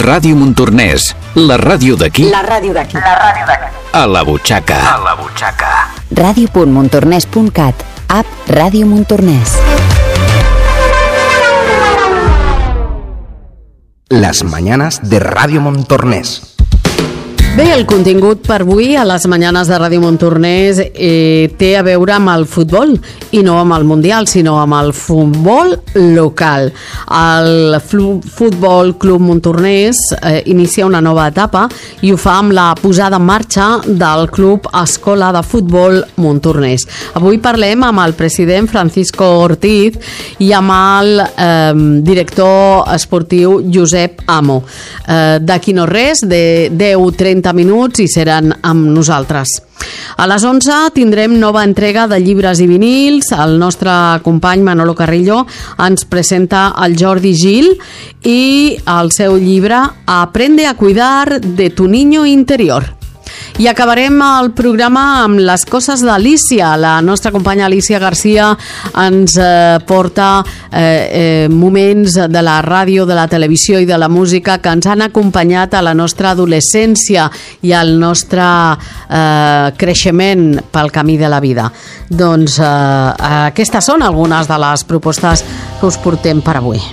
Ràdio Montornès, la ràdio d'aquí. La ràdio d'aquí. A la butxaca. Radio.montornès.cat. App Ràdio Montornès. Las mañanas de Radio Montornès. Bé, el contingut per avui a les Mañanes de Ràdio Montornès té a veure amb el futbol, i no amb el Mundial, sinó amb el futbol local. El Futbol Club Montornès inicia una nova etapa i ho fa amb la posada en marxa del Club Escola de Futbol Montornès. Avui parlem amb el president Francisco Ortiz i amb el director esportiu Josep Amo. D'aquí no res, de 10-30 minuts i seran amb nosaltres. A les 11 tindrem nova entrega de llibres i vinils. El nostre company Manolo Carrillo ens presenta el Jordi Gil i el seu llibre Aprende a cuidar de tu niño interior. I acabarem el programa amb les coses d'Alícia. La nostra companya Alícia Garcia ens porta moments de la ràdio, de la televisió i de la música que ens han acompanyat a la nostra adolescència i al nostre creixement pel camí de la vida. Doncs aquestes són algunes de les propostes que us portem per avui.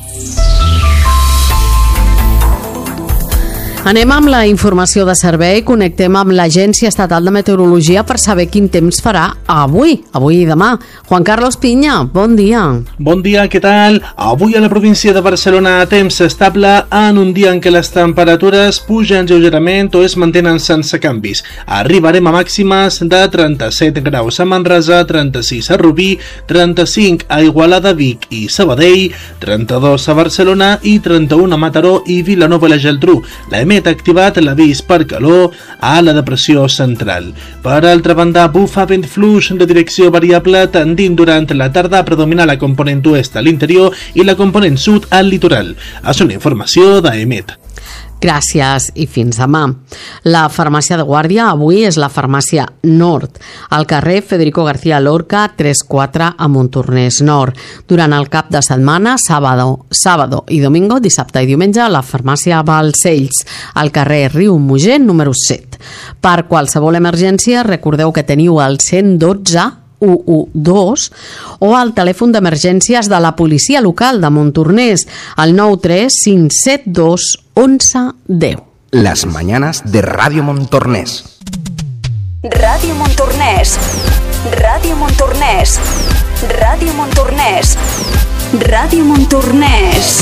Anem amb la informació de servei. Connectem amb l'Agència Estatal de Meteorologia per saber quin temps farà avui i demà. Juan Carlos Piña, bon dia. Bon dia, què tal? Avui a la província de Barcelona temps estable en un dia en què les temperatures pugen lleugerament o es mantenen sense canvis. Arribarem a màximes de 37 graus a Manresa, 36 a Rubí, 35 a Igualada, Vic i Sabadell, 32 a Barcelona i 31 a Mataró i Vilanova i la Geltrú. La EMET ha activat l'avís per calor a la depressió central. Per altra banda, bufa vent fluix de direcció variable tendint durant la tarda a predominar la component oest a l'interior i la component sud al litoral. És una informació d'EMET. Gràcies i fins demà. La farmàcia de guàrdia avui és la farmàcia Nord, al carrer Federico García Lorca 34 a Montornès Nord. Durant el cap de setmana, sábado i domingo, dissabte i diumenge, la farmàcia Balcells, al carrer Riu Mogent número 7. Per qualsevol emergència, recordeu que teniu el 112 112 o el telèfon d'emergències de la policia local de Montornès, el 93 572 1110. Las mañanas de Radio Montornès. Ràdio Montornès. Ràdio Montornès. Ràdio Montornès. Ràdio Montornès.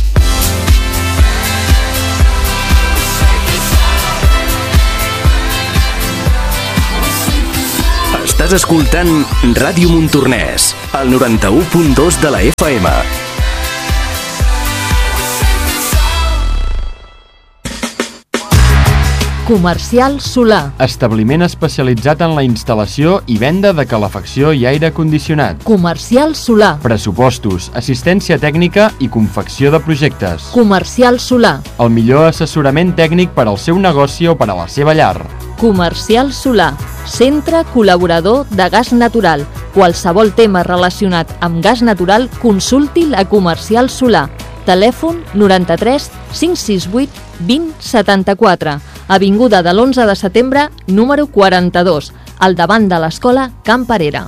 Estàs escoltant Ràdio Montornès, al 91.2 de la FM. Comercial Solà. Establiment especialitzat en la instal·lació i venda de calefacció i aire condicionat. Comercial Solà. Pressupostos, assistència tècnica i confecció de projectes. Comercial Solà. El millor assessorament tècnic per al seu negoci o per a la seva llar. Comercial Solà. Centre col·laborador de gas natural. Qualsevol tema relacionat amb gas natural, consulti'l a Comercial Solà. Telèfon 93 568 20 74. Avinguda de l'11 de setembre, número 42, al davant de l'escola Camp Perera.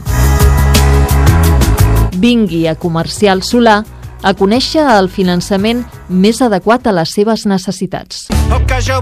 Vingui a Comercial Solà a conèixer el finançament més adequat a les seves necessitats.